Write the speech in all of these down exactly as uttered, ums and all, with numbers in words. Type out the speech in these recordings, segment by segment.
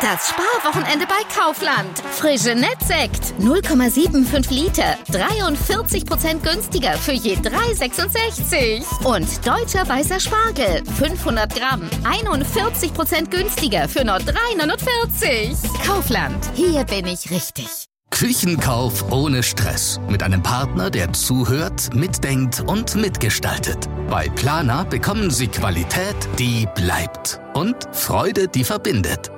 Das Sparwochenende bei Kaufland. Frische Nettsekt, null Komma fünfundsiebzig Liter, dreiundvierzig Prozent günstiger für je drei Komma sechsundsechzig. Und deutscher weißer Spargel, fünfhundert Gramm, einundvierzig Prozent günstiger für nur drei Komma neunundvierzig. Kaufland, hier bin ich richtig. Küchenkauf ohne Stress. Mit einem Partner, der zuhört, mitdenkt und mitgestaltet. Bei Planer bekommen Sie Qualität, die bleibt. Und Freude, die verbindet.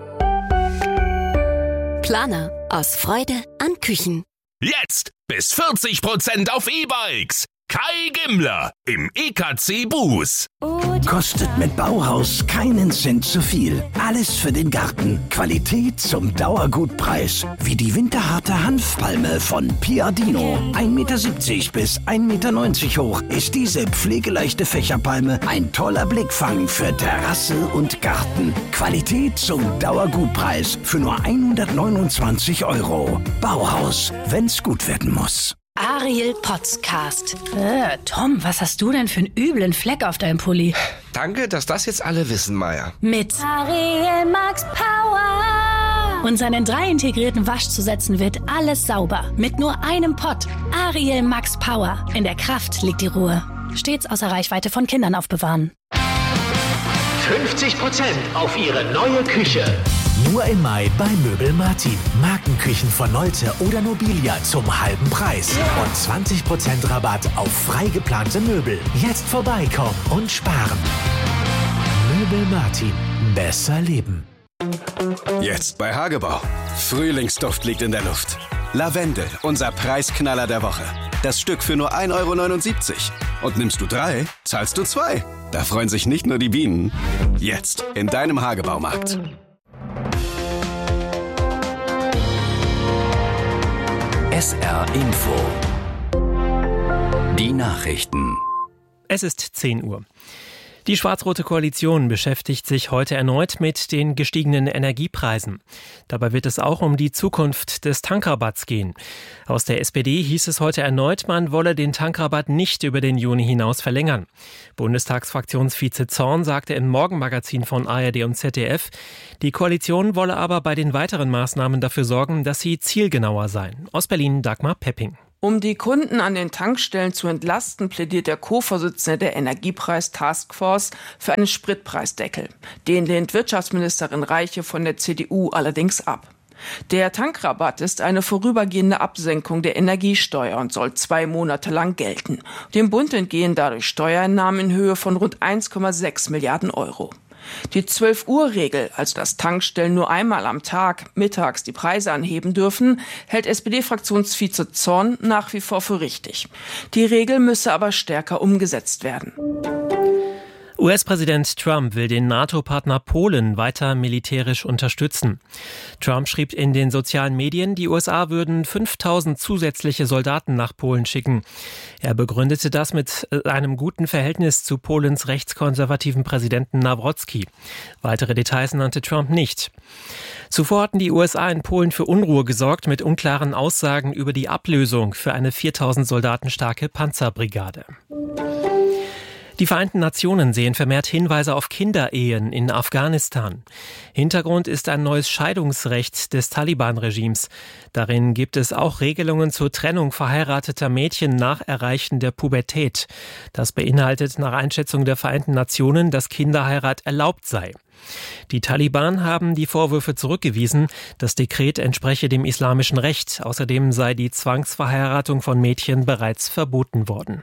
Planer. Aus Freude an Küchen. Jetzt bis vierzig Prozent auf E-Bikes. Kai Gimmler im E K C Buß. Kostet mit Bauhaus keinen Cent zu viel. Alles für den Garten. Qualität zum Dauergutpreis. Wie die winterharte Hanfpalme von Piadino. ein Meter siebzig bis ein Meter neunzig hoch ist diese pflegeleichte Fächerpalme ein toller Blickfang für Terrasse und Garten. Qualität zum Dauergutpreis für nur hundertneunundzwanzig Euro. Bauhaus, wenn's gut werden muss. Ariel Podcast. Äh, Tom, was hast du denn für einen üblen Fleck auf deinem Pulli? Danke, dass das jetzt alle wissen, Maya. Mit Ariel Max Power. Und seinen drei integrierten Waschzusätzen wird alles sauber. Mit nur einem Pott. Ariel Max Power. In der Kraft liegt die Ruhe. Stets außer Reichweite von Kindern aufbewahren. fünfzig Prozent auf Ihre neue Küche. Nur im Mai bei Möbel Martin. Markenküchen von Nolte oder Nobilia zum halben Preis. Und zwanzig Prozent Rabatt auf frei geplante Möbel. Jetzt vorbeikommen und sparen. Möbel Martin. Besser leben. Jetzt bei Hagebau. Frühlingsduft liegt in der Luft. Lavendel, unser Preisknaller der Woche. Das Stück für nur ein Euro neunundsiebzig. Und nimmst du drei, zahlst du zwei. Da freuen sich nicht nur die Bienen. Jetzt in deinem Hagebaumarkt. S R Info. Die Nachrichten. Es ist zehn Uhr. Die schwarz-rote Koalition beschäftigt sich heute erneut mit den gestiegenen Energiepreisen. Dabei wird es auch um die Zukunft des Tankrabatts gehen. Aus der S P D hieß es heute erneut, man wolle den Tankrabatt nicht über den Juni hinaus verlängern. Bundestagsfraktionsvize Zorn sagte im Morgenmagazin von A R D und Z D F, die Koalition wolle aber bei den weiteren Maßnahmen dafür sorgen, dass sie zielgenauer seien. Aus Berlin Dagmar Pepping. Um die Kunden an den Tankstellen zu entlasten, plädiert der Co-Vorsitzende der Energiepreis-Taskforce für einen Spritpreisdeckel. Den lehnt Wirtschaftsministerin Reiche von der C D U allerdings ab. Der Tankrabatt ist eine vorübergehende Absenkung der Energiesteuer und soll zwei Monate lang gelten. Dem Bund entgehen dadurch Steuereinnahmen in Höhe von rund eins Komma sechs Milliarden Euro. Die zwölf-Uhr-Regel, also dass Tankstellen nur einmal am Tag mittags die Preise anheben dürfen, hält S P D-Fraktionsvize Zorn nach wie vor für richtig. Die Regel müsse aber stärker umgesetzt werden. U S-Präsident Trump will den NATO-Partner Polen weiter militärisch unterstützen. Trump schrieb in den sozialen Medien, die U S A würden fünftausend zusätzliche Soldaten nach Polen schicken. Er begründete das mit einem guten Verhältnis zu Polens rechtskonservativen Präsidenten Nawrocki. Weitere Details nannte Trump nicht. Zuvor hatten die U S A in Polen für Unruhe gesorgt mit unklaren Aussagen über die Ablösung für eine viertausend Soldaten starke Panzerbrigade. Die Vereinten Nationen sehen vermehrt Hinweise auf Kinderehen in Afghanistan. Hintergrund ist ein neues Scheidungsrecht des Taliban-Regimes. Darin gibt es auch Regelungen zur Trennung verheirateter Mädchen nach Erreichen der Pubertät. Das beinhaltet nach Einschätzung der Vereinten Nationen, dass Kinderheirat erlaubt sei. Die Taliban haben die Vorwürfe zurückgewiesen, das Dekret entspreche dem islamischen Recht. Außerdem sei die Zwangsverheiratung von Mädchen bereits verboten worden.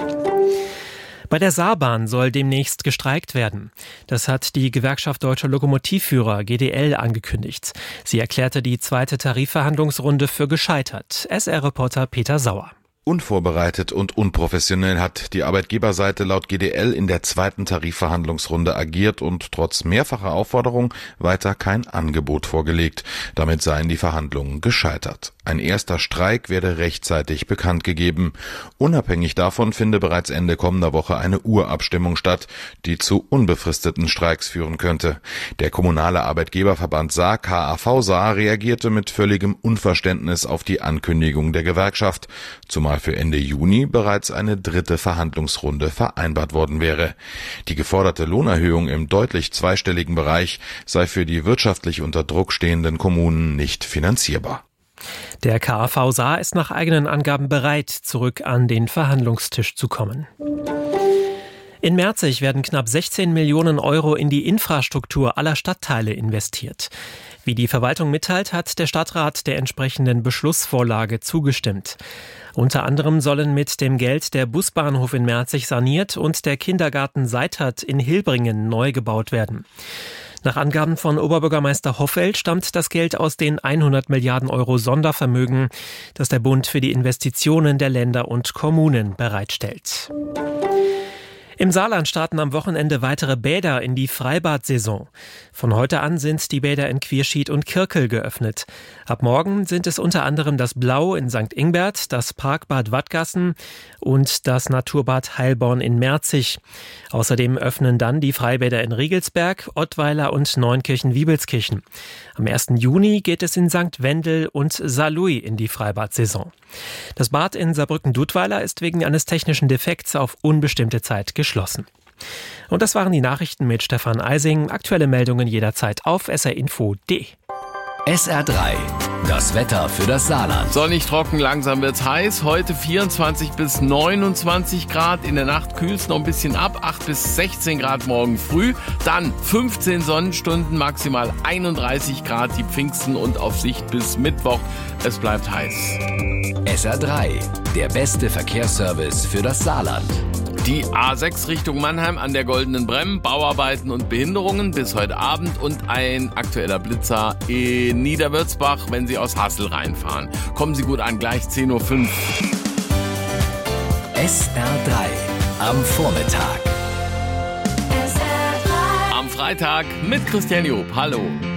Bei der Saarbahn soll demnächst gestreikt werden. Das hat die Gewerkschaft Deutscher Lokomotivführer G D L angekündigt. Sie erklärte die zweite Tarifverhandlungsrunde für gescheitert. S R-Reporter Peter Sauer. Unvorbereitet und unprofessionell hat die Arbeitgeberseite laut G D L in der zweiten Tarifverhandlungsrunde agiert und trotz mehrfacher Aufforderung weiter kein Angebot vorgelegt. Damit seien die Verhandlungen gescheitert. Ein erster Streik werde rechtzeitig bekannt gegeben. Unabhängig davon finde bereits Ende kommender Woche eine Urabstimmung statt, die zu unbefristeten Streiks führen könnte. Der kommunale Arbeitgeberverband Saar, K A V Saar, reagierte mit völligem Unverständnis auf die Ankündigung der Gewerkschaft, zumal für Ende Juni bereits eine dritte Verhandlungsrunde vereinbart worden wäre. Die geforderte Lohnerhöhung im deutlich zweistelligen Bereich sei für die wirtschaftlich unter Druck stehenden Kommunen nicht finanzierbar. Der K A V Saar ist nach eigenen Angaben bereit, zurück an den Verhandlungstisch zu kommen. In Merzig werden knapp sechzehn Millionen Euro in die Infrastruktur aller Stadtteile investiert. Wie die Verwaltung mitteilt, hat der Stadtrat der entsprechenden Beschlussvorlage zugestimmt. Unter anderem sollen mit dem Geld der Busbahnhof in Merzig saniert und der Kindergarten Seithert in Hilbringen neu gebaut werden. Nach Angaben von Oberbürgermeister Hoffeld stammt das Geld aus den hundert Milliarden Euro Sondervermögen, das der Bund für die Investitionen der Länder und Kommunen bereitstellt. Im Saarland starten am Wochenende weitere Bäder in die Freibad-Saison. Von heute an sind die Bäder in Quierschied und Kirkel geöffnet. Ab morgen sind es unter anderem das Blau in Sankt Ingbert, das Parkbad Wattgassen und das Naturbad Heilborn in Merzig. Außerdem öffnen dann die Freibäder in Riegelsberg, Ottweiler und Neunkirchen-Wiebelskirchen. Am ersten Juni geht es in Sankt Wendel und Saarlouis in die Freibad-Saison. Das Bad in Saarbrücken-Dudweiler ist wegen eines technischen Defekts auf unbestimmte Zeit geschlossen. Und das waren die Nachrichten mit Stefan Eising. Aktuelle Meldungen jederzeit auf s r info punkt d e. S R drei, das Wetter für das Saarland. Sonnig trocken, langsam wird's heiß. Heute vierundzwanzig bis neunundzwanzig Grad. In der Nacht kühlt's noch ein bisschen ab. acht bis sechzehn Grad morgen früh. Dann fünfzehn Sonnenstunden, maximal einunddreißig Grad die Pfingsten und auf Sicht bis Mittwoch. Es bleibt heiß. S R drei, der beste Verkehrsservice für das Saarland. Die A sechs Richtung Mannheim an der Goldenen Bremm, Bauarbeiten und Behinderungen bis heute Abend und ein aktueller Blitzer in Niederwürzbach, wenn Sie aus Hassel reinfahren. Kommen Sie gut an, gleich zehn Uhr fünf. S R drei am Vormittag. Am Freitag mit Christian Job. Hallo.